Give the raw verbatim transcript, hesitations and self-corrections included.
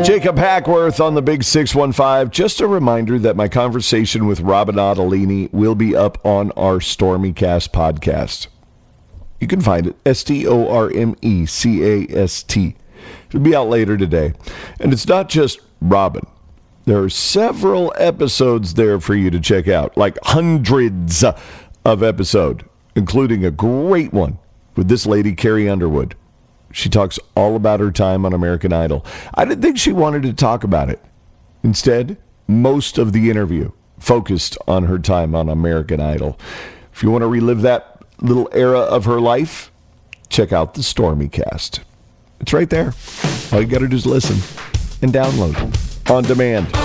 Jacob Hackworth on the Big six one five. Just a reminder that my conversation with Robin Ottolini will be up on our Stormycast podcast. You can find it, S T O R M E C A S T. It'll be out later today. And it's not just Robin. There are several episodes there for you to check out, like hundreds of episodes, including a great one with this lady, Carrie Underwood. She talks all about her time on American Idol. I didn't think she wanted to talk about it. Instead, most of the interview focused on her time on American Idol. If you want to relive that little era of her life, check out the Stormycast. It's right there. All you got to do is listen and download on demand.